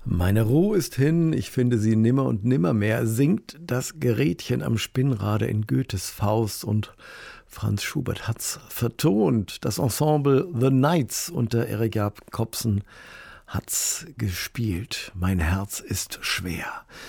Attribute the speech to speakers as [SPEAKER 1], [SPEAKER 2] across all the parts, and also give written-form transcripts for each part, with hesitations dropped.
[SPEAKER 1] Meine Ruhe ist hin, ich finde sie nimmer und nimmermehr, singt das Gerätchen am Spinnrade in Goethes Faust und Franz Schubert hat's vertont. Das Ensemble The Knights unter Erik Jacobsen hat's gespielt. Mein Herz ist schwer.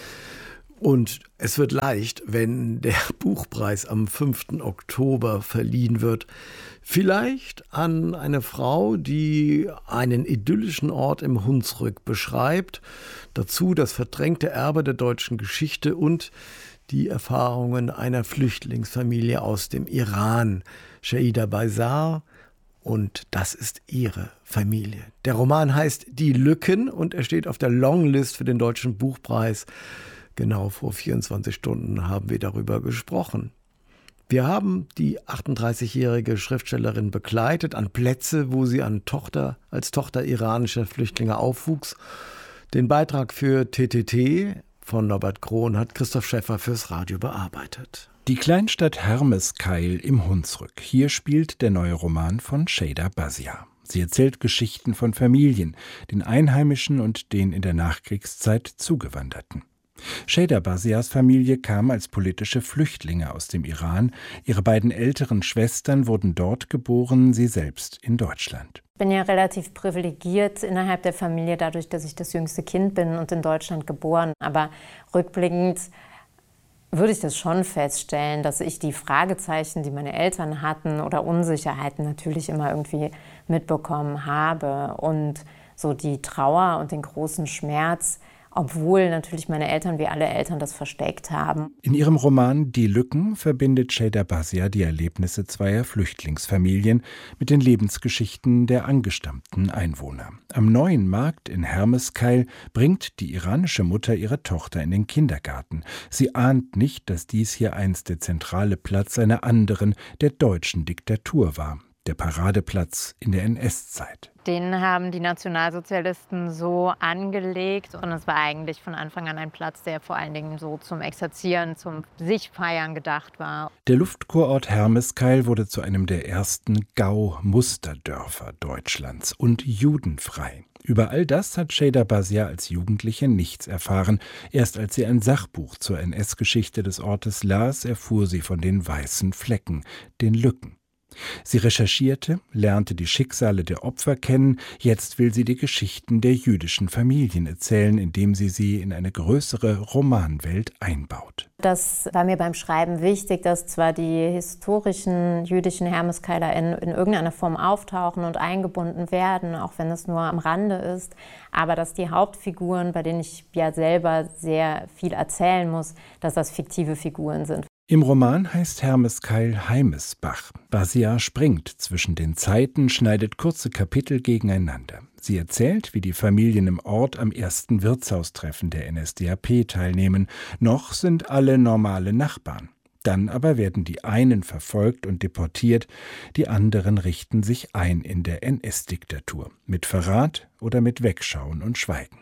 [SPEAKER 1] Und es wird leicht, wenn der Buchpreis am 5. Oktober verliehen wird. Vielleicht an eine Frau, die einen idyllischen Ort im Hunsrück beschreibt. Dazu das verdrängte Erbe der deutschen Geschichte und die Erfahrungen einer Flüchtlingsfamilie aus dem Iran. Sheida Bazar, und das ist ihre Familie. Der Roman heißt Die Lücken und er steht auf der Longlist für den Deutschen Buchpreis. Genau vor 24 Stunden haben wir darüber gesprochen. Wir haben die 38-jährige Schriftstellerin begleitet an Plätze, wo sie als Tochter iranischer Flüchtlinge aufwuchs. Den Beitrag für TTT von Norbert Krohn hat Christoph Schäffer fürs Radio bearbeitet.
[SPEAKER 2] Die Kleinstadt Hermeskeil im Hunsrück. Hier spielt der neue Roman von Sheida Bazar. Sie erzählt Geschichten von Familien, den Einheimischen und den in der Nachkriegszeit Zugewanderten. Sheida Bazars Familie kam als politische Flüchtlinge aus dem Iran. Ihre beiden älteren Schwestern wurden dort geboren, sie selbst in Deutschland.
[SPEAKER 3] Ich bin ja relativ privilegiert innerhalb der Familie, dadurch, dass ich das jüngste Kind bin und in Deutschland geboren. Aber rückblickend würde ich das schon feststellen, dass ich die Fragezeichen, die meine Eltern hatten oder Unsicherheiten natürlich immer irgendwie mitbekommen habe. Und so die Trauer und den großen Schmerz, obwohl natürlich meine Eltern wie alle Eltern das versteckt haben.
[SPEAKER 2] In ihrem Roman Die Lücken verbindet Sheida Bazar die Erlebnisse zweier Flüchtlingsfamilien mit den Lebensgeschichten der angestammten Einwohner. Am Neuen Markt in Hermeskeil bringt die iranische Mutter ihre Tochter in den Kindergarten. Sie ahnt nicht, dass dies hier einst der zentrale Platz einer anderen, der deutschen Diktatur war. Der Paradeplatz in der NS-Zeit.
[SPEAKER 3] Den haben die Nationalsozialisten so angelegt und es war eigentlich von Anfang an ein Platz, der vor allen Dingen so zum Exerzieren, zum Sich-Feiern gedacht war.
[SPEAKER 2] Der Luftkurort Hermeskeil wurde zu einem der ersten Gau-Musterdörfer Deutschlands und judenfrei. Über all das hat Sheida Bazar als Jugendliche nichts erfahren. Erst als sie ein Sachbuch zur NS-Geschichte des Ortes las, erfuhr sie von den weißen Flecken, den Lücken. Sie recherchierte, lernte die Schicksale der Opfer kennen, jetzt will sie die Geschichten der jüdischen Familien erzählen, indem sie in eine größere Romanwelt einbaut.
[SPEAKER 3] Das war mir beim Schreiben wichtig, dass zwar die historischen jüdischen Hermeskeiler in irgendeiner Form auftauchen und eingebunden werden, auch wenn es nur am Rande ist, aber dass die Hauptfiguren, bei denen ich ja selber sehr viel erzählen muss, dass das fiktive Figuren sind.
[SPEAKER 2] Im Roman heißt Hermeskeil Heimesbach. Bazar springt zwischen den Zeiten, schneidet kurze Kapitel gegeneinander. Sie erzählt, wie die Familien im Ort am ersten Wirtshaustreffen der NSDAP teilnehmen. Noch sind alle normale Nachbarn. Dann aber werden die einen verfolgt und deportiert, die anderen richten sich ein in der NS-Diktatur. Mit Verrat oder mit Wegschauen und Schweigen.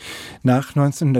[SPEAKER 2] Nach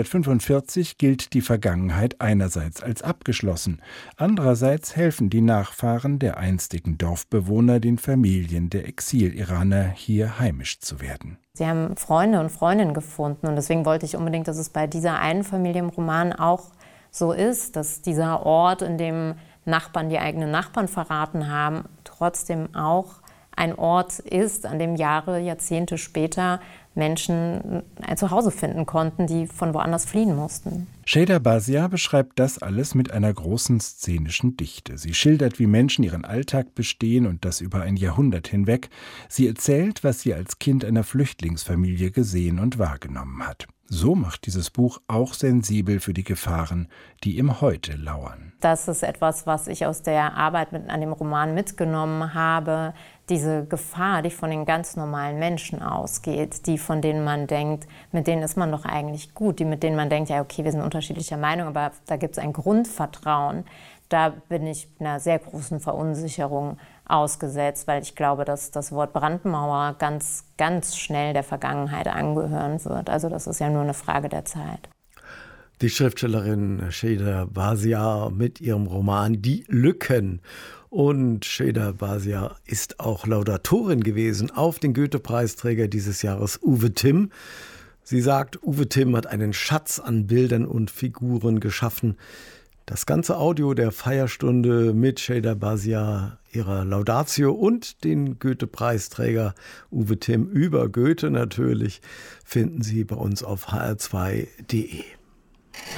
[SPEAKER 2] 1945 gilt die Vergangenheit einerseits als abgeschlossen, andererseits helfen die Nachfahren der einstigen Dorfbewohner den Familien der Exil-Iraner hier heimisch zu werden.
[SPEAKER 3] Sie haben Freunde und Freundinnen gefunden und deswegen wollte ich unbedingt, dass es bei dieser einen Familie im Roman auch so ist, dass dieser Ort, in dem Nachbarn die eigenen Nachbarn verraten haben, trotzdem auch ein Ort ist, an dem Jahre, Jahrzehnte später Menschen ein Zuhause finden konnten, die von woanders fliehen mussten.
[SPEAKER 2] Sheida Bazar beschreibt das alles mit einer großen szenischen Dichte. Sie schildert, wie Menschen ihren Alltag bestehen und das über ein Jahrhundert hinweg. Sie erzählt, was sie als Kind einer Flüchtlingsfamilie gesehen und wahrgenommen hat. So macht dieses Buch auch sensibel für die Gefahren, die im Heute lauern.
[SPEAKER 3] Das ist etwas, was ich aus der Arbeit an dem Roman mitgenommen habe. Diese Gefahr, die von den ganz normalen Menschen ausgeht, die von denen man denkt, mit denen ist man doch eigentlich gut, die mit denen man denkt, ja okay, wir sind unterschiedlicher Meinung, aber da gibt es ein Grundvertrauen. Da bin ich einer sehr großen Verunsicherung ausgesetzt, weil ich glaube, dass das Wort Brandmauer ganz, ganz schnell der Vergangenheit angehören wird. Also das ist ja nur eine Frage der Zeit.
[SPEAKER 1] Die Schriftstellerin Sheida Bazar mit ihrem Roman Die Lücken. Und Sheida Bazar ist auch Laudatorin gewesen auf den Goethe-Preisträger dieses Jahres, Uwe Timm. Sie sagt, Uwe Timm hat einen Schatz an Bildern und Figuren geschaffen. Das ganze Audio der Feierstunde mit Şeyda Bazia, ihrer Laudatio und den Goethe-Preisträger Uwe Timm über Goethe natürlich finden Sie bei uns auf hr2.de.